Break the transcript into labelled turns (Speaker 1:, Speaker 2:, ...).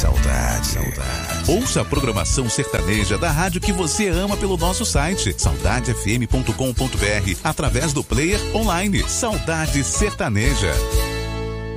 Speaker 1: Saudade. Ouça a programação sertaneja da rádio que você ama pelo nosso site saudadefm.com.br através do player online Saudade Sertaneja.